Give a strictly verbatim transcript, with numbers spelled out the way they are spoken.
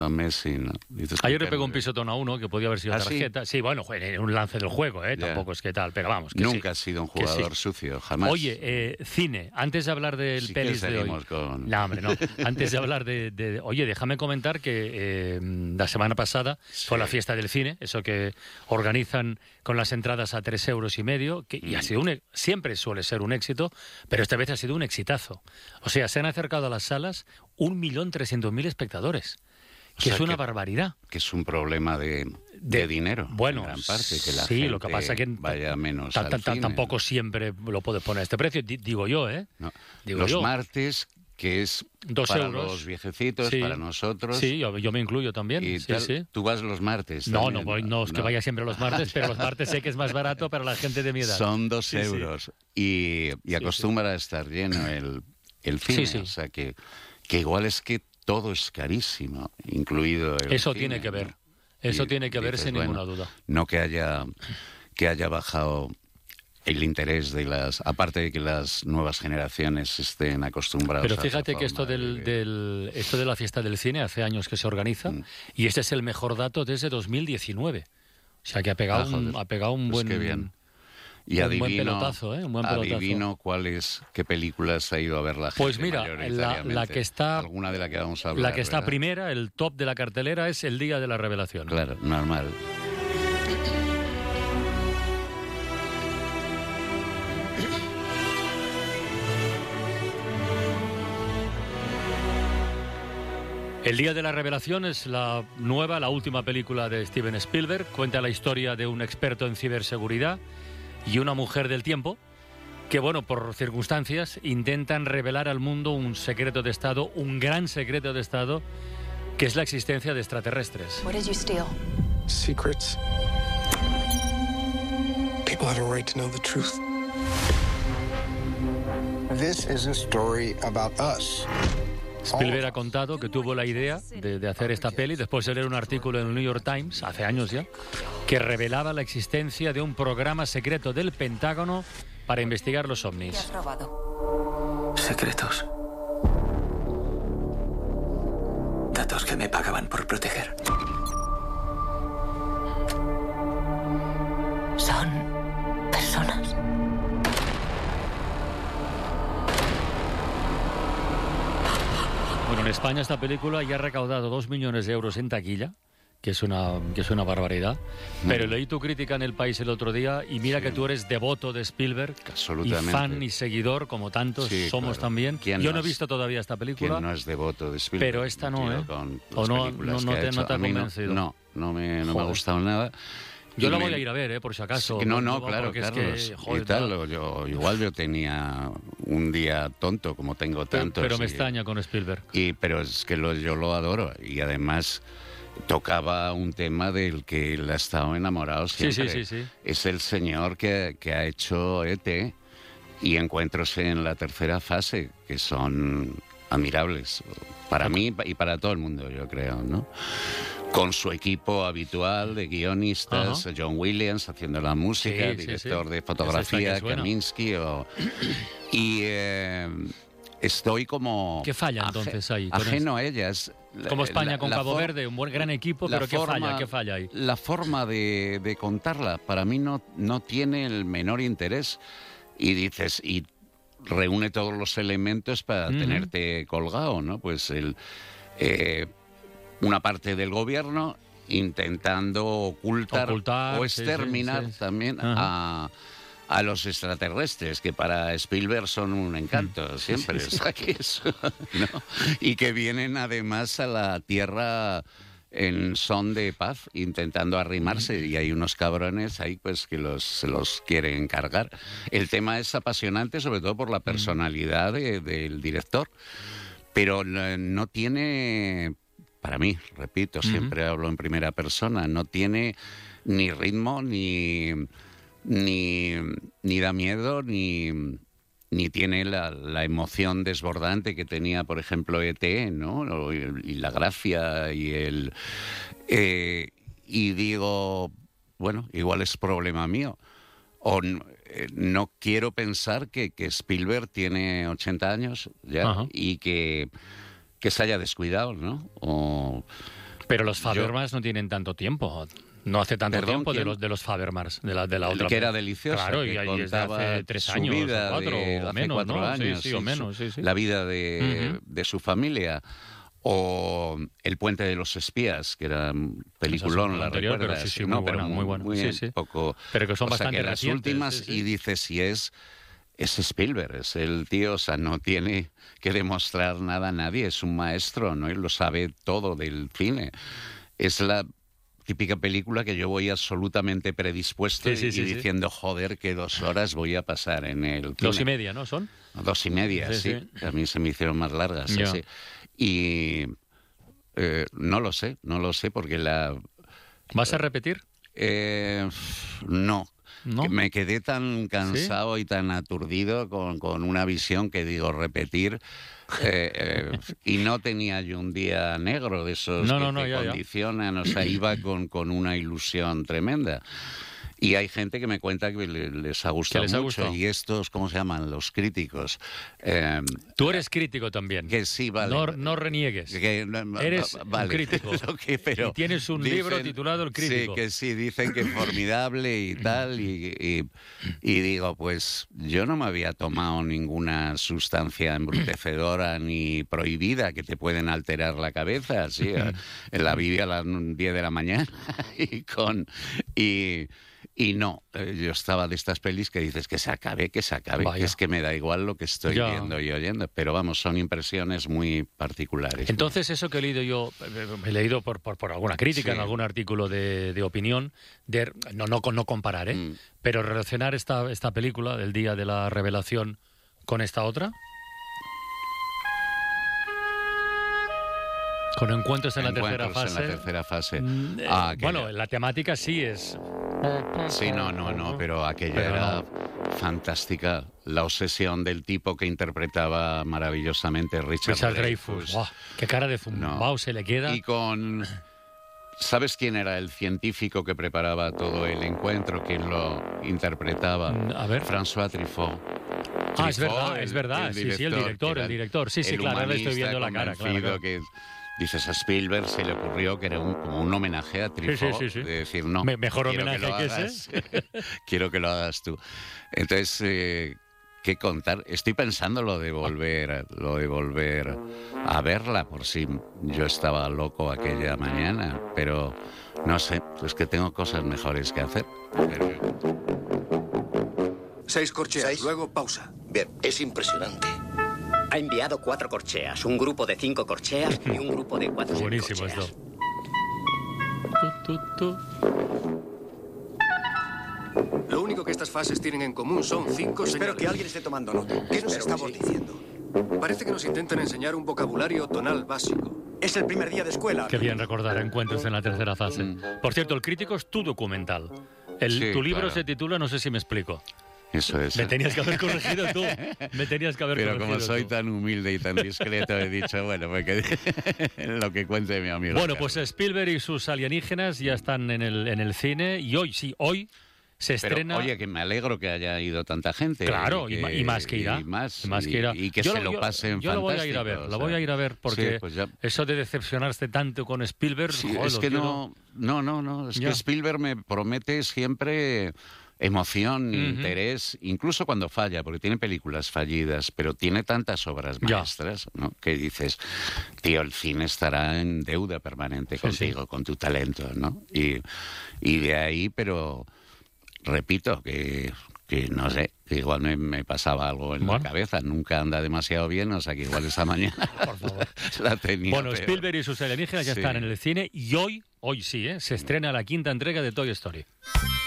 a Messi, ¿no? Dices, Ayer le pegó un pisotón a uno que podía haber sido ¿Ah, tarjeta. Sí, sí, bueno, fue un lance del juego, ¿eh? Ya. Tampoco es que tal, pero vamos. Que Nunca sí, ha sido un que jugador sí. sucio, jamás. Oye, eh, cine, antes de hablar del Sí que pelis de hoy. seguimos con- No, hombre, no. Antes de hablar de, de- Oye, déjame comentar que eh, la semana pasada Sí. fue la fiesta del cine, eso que organizan con las entradas a tres euros y medio, que, y ha Mm. sido un, e- siempre suele ser un éxito, pero esta vez ha sido un exitazo. O sea, se han acercado a las salas un millón trescientos mil espectadores. Que O sea es una que- barbaridad. Que es un problema de, de, De- dinero, bueno, en gran parte, que la sí, gente lo que pasa es que vaya menos ta- al ta- ta- cine. tampoco siempre lo puedes poner a este precio, di- digo yo, ¿eh? No. Digo Los yo. martes, que es Dos para euros. los viejecitos, Sí. para nosotros. Sí, yo, yo me incluyo también. Y sí, tal. sí. Tú vas los martes. No, también, no, voy, no es que No. vaya siempre los martes, pero los martes sé que es más barato para la gente de mi edad. Son dos Sí, sí. euros. Y, y acostumbra a estar lleno el, el cine. Sí, sí. O sea que, que igual es que todo es carísimo, incluido el Eso cine, tiene que ver. ¿no? Eso Y tiene que ver dices, sin bueno, ninguna duda. No que haya, que haya bajado el interés de las... Aparte de que las nuevas generaciones estén acostumbradas Pero a fíjate esa que esto forma de del, vivir. del- esto de la fiesta del cine hace años que se organiza Mm. y este es el mejor dato desde dos mil diecinueve. O sea que ha pegado, Ah, un, joder. ha pegado un Pues buen... qué bien. Y un adivino, buen pelotazo, ¿eh? Un buen pelotazo. adivino cuáles, qué películas ha ido a ver la gente. Pues mira, la, mayoritariamente. la que está, Alguna de la que vamos a hablar. la que está ¿verdad? primera, el top de la cartelera es El Día de la Revelación. Claro, normal. El Día de la Revelación es la nueva, la última película de Steven Spielberg. Cuenta la historia de un experto en ciberseguridad y una mujer del tiempo que, bueno, por circunstancias, intentan revelar al mundo un secreto de Estado, un gran secreto de Estado, que es la existencia de extraterrestres. What did you steal? Secrets. People have a right to know the truth. This is a story about us. Spielberg ha contado que tuvo la idea de, de hacer esta peli después de leer un artículo en el New York Times, hace años ya, que revelaba la existencia de un programa secreto del Pentágono para investigar los ¿Qué ovnis. has robado? Secretos. Datos que me pagaban por proteger. Son personas. Bueno, en España esta película ya ha recaudado dos millones de euros en taquilla, que es una, que es una barbaridad. Pero leí tu crítica en El País el otro día y mira Sí. que tú eres devoto de Spielberg Absolutamente. y fan y seguidor, como tantos Sí, somos claro. también. ¿Quién Yo no no he es- visto todavía esta película. ¿Quién no es devoto de Spielberg? Pero esta no, Tío, ¿eh? con O las no- películas no- no que ha te- hecho. no te ha A mí convencido. No, no me, no me ha Joder. gustado nada. Yo Y la me- voy a ir a ver, ¿eh? Por si acaso. Que no, no, Porque claro, es Carlos. que, joder, y tal, no. yo, igual yo tenía un día tonto, como tengo Pero, tantos. pero me y- extraña con Spielberg. Y, pero es que lo, yo lo adoro. Y además tocaba un tema del que él ha estado enamorado Sí, siempre. sí, sí, sí. Es el señor que, que ha hecho E T y Encuentros en la tercera fase, que son admirables. Para mí y para todo el mundo, yo creo, ¿no? Con su equipo habitual de guionistas, Ajá. John Williams haciendo la música, Sí, sí, director sí. de Esa fotografía, es la que suena. Kaminsky. O... Y eh, estoy como... ¿Qué falla aje- entonces ahí con Ajeno a ellas. La- Como España la- con la Cabo for- Verde, un buen gran equipo, la pero ¿qué forma- falla? ¿Qué falla ahí? La forma de, de contarla para mí no, no tiene el menor interés. Y dices, y reúne todos los elementos para Ujú. tenerte colgado, ¿no? Pues el, eh, una parte del gobierno intentando ocultar, Ocultar, o sí, sí, exterminar sí, sí. también Ajá. a, a los extraterrestres, que para Spielberg son un encanto siempre, Sí, sí. o sea, que eso, ¿no? Y que vienen además a la Tierra en son de paz, intentando arrimarse, y hay unos cabrones ahí pues que los, se los quieren cargar. El tema es apasionante, sobre todo por la personalidad de- del director, pero no, no tiene, para mí, repito, siempre hablo en primera persona, no tiene ni ritmo, ni, ni, ni da miedo, ni... ni tiene la, la emoción desbordante que tenía, por ejemplo, E T, ¿no? O- y, y la gracia y el... eh, y digo, bueno, igual es problema mío. O n- eh, no quiero pensar que, que Spielberg tiene ochenta años ya Ajá. y que, que se haya descuidado, ¿no? O, Pero los Fabelmans no tienen tanto tiempo. No hace tanto Perdón, tiempo de ¿quién? los de los Fabelmans, de la, de la otra. Que era deliciosa, Claro, que y ahí es de contaba hace tres su años, vida o cuatro, de o hace menos, cuatro ¿no? años, sí, sí, o sí, menos, su- sí, sí. la vida de, Ujú. de su familia. O El puente de los espías, que era un peliculón, la anterior, pero recuerdas. sí, sí, no, muy pero buena, muy buena. Sí, sí. poco. Pero que son o sea, bastante que las recientes, últimas, sí, sí. y dices, si es, es Spielberg, es el tío, o sea, no tiene que demostrar nada a nadie, es un maestro, ¿no? Él lo sabe todo del cine. Es la típica película que yo voy absolutamente predispuesto Sí, sí, y, sí, y sí. diciendo, joder, que dos horas voy a pasar en el cine. Dos y media, ¿no? ¿Son? Dos y media, Sí, sí. sí. A mí se me hicieron más largas. Ya. Sí. Y eh, no lo sé, no lo sé, porque la... ¿Vas a repetir? eh, no. ¿No? Que me quedé tan cansado y tan aturdido con, con una visión que digo, repetir. eh, eh, y no tenía yo un día negro de esos No, que no, no, te ya, ya. condicionan. O sea, iba con, con una ilusión tremenda. Y hay gente que me cuenta que le- les ha gustado les ha mucho. gustado. Y estos, ¿cómo se llaman? Los críticos. eh, Tú eres crítico también. que sí, vale. No, no reniegues. Que, no, Eres va- un vale. crítico. Lo que- pero Y tienes un libro titulado El crítico. Sí, que sí, dicen que es formidable y tal. Y, y- y digo, pues yo no me había tomado ninguna sustancia embrutecedora ni prohibida que te pueden alterar la cabeza. Sí, en la vi a las diez de la mañana y con... Y, y no, eh, yo estaba de estas pelis que dices que se acabe, que se acabe, Vaya. que es que me da igual lo que estoy Ya. viendo y oyendo, pero vamos, son impresiones muy particulares. Entonces, eso que he leído yo, eh, he leído por, por, por alguna crítica, Sí. en algún artículo de, de opinión, de, no, no, no comparar, ¿eh? Mm. Pero relacionar esta, esta película del Día de la Revelación con esta otra. Con encuentros en la tercera Encuentros fase. en la tercera fase. Mm, eh, Ah, que bueno, era- la temática sí es. sí, no, no, no, pero aquella Pero era fantástica. La obsesión del tipo que interpretaba maravillosamente Richard, Richard Dreyfuss. Dreyfuss. ¡Guau! ¡Qué cara de zumbao No. se le queda! Y con... ¿Sabes quién era el científico que preparaba todo el encuentro? ¿Quién lo interpretaba? Mm, a ver. François Truffaut. Ah, es Truffaut, verdad, el- es verdad. el Sí, sí, el director, que era el director. Sí, sí, el claro, ahora le estoy humanista viendo la cara. Claro, convencido claro. que dices a Spielberg se le ocurrió que era un, como un homenaje a Truffaut, sí, sí. de decir no. Me- mejor quiero homenaje lo que hagas, quiero que lo hagas tú. Entonces, eh, ¿qué contar? Estoy pensando lo de volver, lo de volver a verla, por si yo estaba loco aquella mañana, pero no sé, es que tengo cosas mejores que hacer. Pero- Seis corcheas, Seis. luego pausa. Bien, es impresionante. Ha enviado cuatro corcheas, un grupo de cinco corcheas y un grupo de cuatro Buenísimo corcheas. esto. Tu, tu, tu. Lo único que estas fases tienen en común son cinco Espero señales. que alguien esté tomando nota. ¿Qué nos Espero estamos que sí. diciendo? Parece que nos intentan enseñar un vocabulario tonal básico. Es el primer día de escuela. Qué bien recordar encuentros en la tercera fase. Mm. Por cierto, el crítico es tu documental. El, Sí, tu libro claro. se titula, no sé si me explico. Eso es. Me tenías que haber corregido tú. Me tenías que haber Pero corregido como soy tú. tan humilde y tan discreto, he dicho, bueno, pues que lo que cuente mi amigo. Bueno, pues Carlos. Spielberg y sus alienígenas ya están en el, en el cine y hoy, sí, hoy se Pero, estrena... oye, que me alegro que haya ido tanta gente. Claro, y, ma- y más que irá. Y más, y más que y- irá. y que Yo se lo- lo yo- pasen Yo lo voy a ir a ver, fantástico, lo o sea. voy a ir a ver porque Sí, pues ya- eso de decepcionarse tanto con Spielberg... Sí, joder, es lo que quiero- no, no, no, no, es Ya. que Spielberg me promete siempre emoción, Ujú. interés, incluso cuando falla, porque tiene películas fallidas, pero tiene tantas obras Ya. maestras, ¿no? Que dices, tío, el cine estará en deuda permanente Sí, contigo, con tu talento, ¿no? Y, y de ahí, pero repito que, que no sé, que igual me, me pasaba algo en Bueno. la cabeza, nunca anda demasiado bien, o sea que igual esa mañana Por favor. la tenía. Bueno, peor. Spielberg y sus alienígenas ya Sí. están en el cine y hoy, hoy sí, ¿eh? se estrena la quinta entrega de Toy Story.